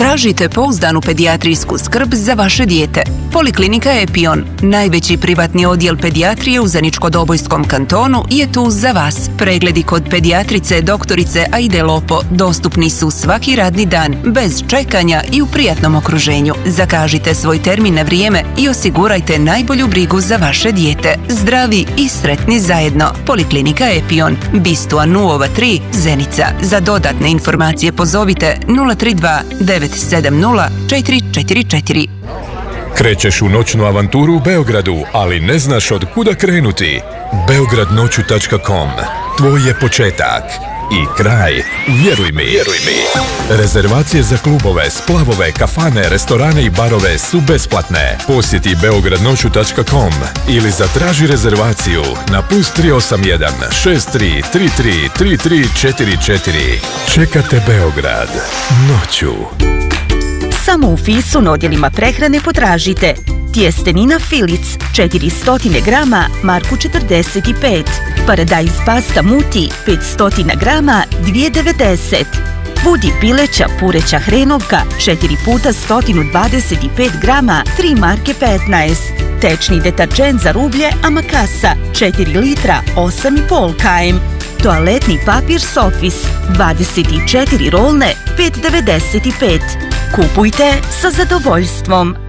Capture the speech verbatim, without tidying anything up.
Tražite pouzdanu pedijatrijsku skrb za vaše dijete. Poliklinika Epion, najveći privatni odjel pedijatrije u Zeničko-Dobojskom kantonu, je tu za vas. Pregledi kod pedijatrice doktorice Aide Lopo dostupni su svaki radni dan, bez čekanja i u prijatnom okruženju. Zakažite svoj termin na vrijeme i osigurajte najbolju brigu za vaše dijete. Zdravi i sretni zajedno. Poliklinika Epion, Bistua Nuova tri, Zenica. Za dodatne informacije pozovite nula tri dva devet sedam nula četiri četiri četiri. Krećeš u noćnu avanturu u Beogradu, ali ne znaš od kuda krenuti? beograd noću tačka com. Tvoj je početak i kraj, vjeruj mi. Vjeruj mi. Rezervacije za klubove, splavove, kafane, restorane i barove su besplatne. Posjeti beograd noću tačka com ili zatraži rezervaciju na plus tri osam jedan šest tri tri tri tri tri četiri četiri. Čekate Beograd noću. Samo u Fisu na odjelima prehrane potražite tjestenina Filic četiristo grama, marku četrdeset pet, paradajz pasta muti petsto grama, dvije devedeset, budi pileća pureća hrenovka četiri puta sto dvadeset pet grama, tri marke petnaest, tečni deterđent za rublje Amakasa četiri litra, osam i pol km, toaletni papir Sofis dvadeset četiri rolne, pet devedeset pet. Kupujte sa zadovoljstvom.